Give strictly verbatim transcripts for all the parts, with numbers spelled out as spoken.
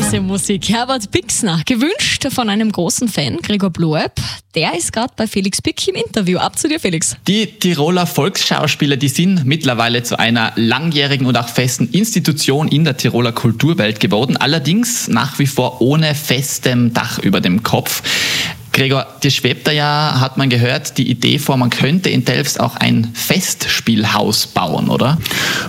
Diese Musik. Herbert Pixner, gewünscht von einem großen Fan, Gregor Bloeb. Der ist gerade bei Felix Pick im Interview. Ab zu dir, Felix. Die Tiroler Volksschauspieler, die sind mittlerweile zu einer langjährigen und auch festen Institution in der Tiroler Kulturwelt geworden. Allerdings nach wie vor ohne festem Dach über dem Kopf. Gregor, dir schwebt da ja, hat man gehört, die Idee vor, man könnte in Delfs auch ein Festspielhaus bauen, oder?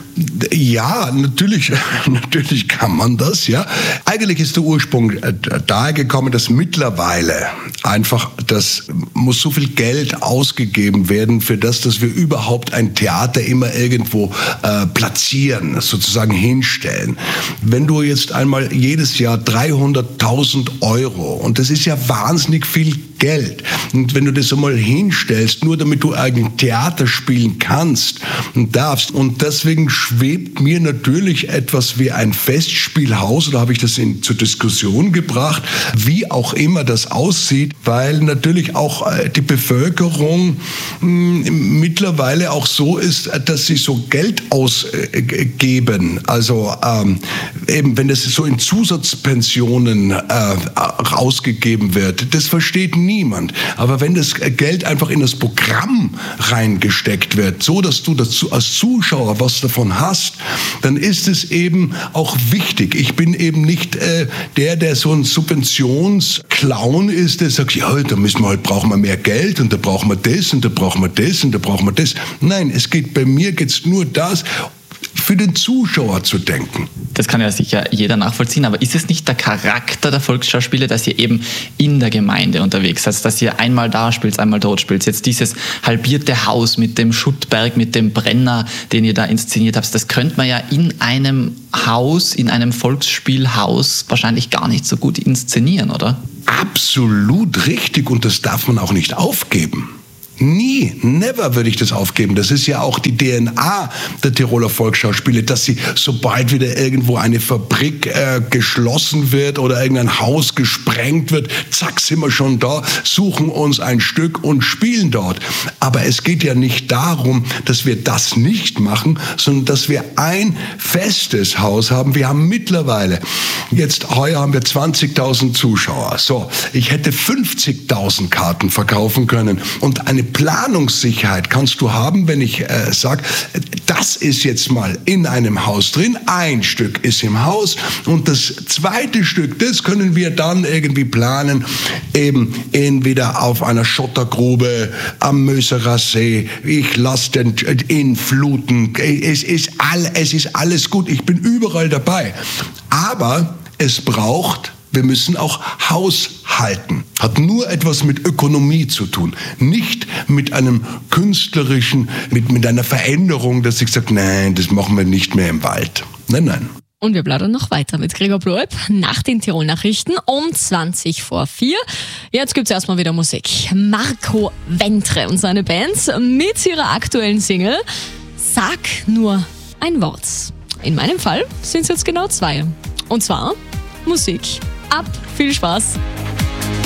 Ja, natürlich, natürlich kann man das, ja. Eigentlich ist der Ursprung daher gekommen, dass mittlerweile einfach, das muss so viel Geld ausgegeben werden für das, dass wir überhaupt ein Theater immer irgendwo äh, platzieren, sozusagen hinstellen. Wenn du jetzt einmal jedes Jahr dreihunderttausend Euro, und das ist ja wahnsinnig viel Geld. Und wenn du das einmal hinstellst, nur damit du ein Theater spielen kannst und darfst, und deswegen schwebt mir natürlich etwas wie ein Festspielhaus, oder habe ich das in, zur Diskussion gebracht, wie auch immer das aussieht, weil natürlich auch die Bevölkerung mh, mittlerweile auch so ist, dass sie so Geld ausgeben. Also ähm, eben, wenn das so in Zusatzpensionen äh, ausgegeben wird, das versteht niemand. Aber wenn das Geld einfach in das Programm reingesteckt wird, so dass du dazu als Zuschauer was davon hast, dann ist es eben auch wichtig. Ich bin eben nicht äh, der, der so ein Subventionsclown ist, der sagt, ja, da müssen wir halt, brauchen wir mehr Geld und da brauchen wir das und da brauchen wir das und da brauchen wir das. Nein, es geht bei mir geht's nur das, für den Zuschauer zu denken. Das kann ja sicher jeder nachvollziehen, aber ist es nicht der Charakter der Volksschauspiele, dass ihr eben in der Gemeinde unterwegs seid, dass ihr einmal da spielt, einmal dort spielt? Jetzt dieses halbierte Haus mit dem Schuttberg, mit dem Brenner, den ihr da inszeniert habt, das könnte man ja in einem Haus, in einem Volksspielhaus wahrscheinlich gar nicht so gut inszenieren, oder? Absolut richtig, und das darf man auch nicht aufgeben. Nie, never würde ich das aufgeben. Das ist ja auch die D N A der Tiroler Volksschauspiele, dass sie, sobald wieder irgendwo eine Fabrik äh, geschlossen wird oder irgendein Haus gesprengt wird, zack, sind wir schon da, suchen uns ein Stück und spielen dort. Aber es geht ja nicht darum, dass wir das nicht machen, sondern dass wir ein festes Haus haben. Wir haben mittlerweile, jetzt heuer haben wir zwanzigtausend Zuschauer. So, ich hätte fünfzigtausend Karten verkaufen können, und eine Planungssicherheit kannst du haben, wenn ich äh, sage, das ist jetzt mal in einem Haus drin, ein Stück ist im Haus und das zweite Stück, das können wir dann irgendwie planen, eben entweder auf einer Schottergrube am Möserer See, ich lasse den Inn fluten, es ist, all, es ist alles gut, ich bin überall dabei. Aber es braucht, wir müssen auch haushalten. Hat nur etwas mit Ökonomie zu tun. Nicht mit einem künstlerischen, mit, mit einer Veränderung, dass ich sage, nein, das machen wir nicht mehr im Wald. Nein, nein. Und wir plaudern noch weiter mit Gregor Bloeb nach den Tirol-Nachrichten um zwanzig vor vier. Jetzt gibt's erstmal wieder Musik. Marco Ventre und seine Bands mit ihrer aktuellen Single Sag nur ein Wort. In meinem Fall sind es jetzt genau zwei. Und zwar Musik. Ab, viel Spaß!